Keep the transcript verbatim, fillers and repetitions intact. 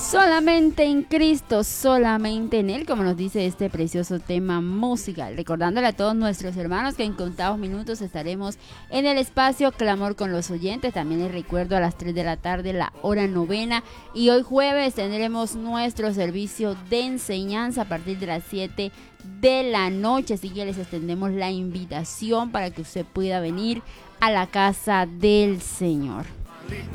Solamente en Cristo, solamente en Él, como nos dice este precioso tema musical. Recordándole a todos nuestros hermanos que en contados minutos estaremos en el espacio Clamor con los oyentes. También les recuerdo a las tres de la tarde la hora novena. Y hoy jueves tendremos nuestro servicio de enseñanza a partir de las siete de la noche. Así que les extendemos la invitación para que usted pueda venir a la casa del Señor.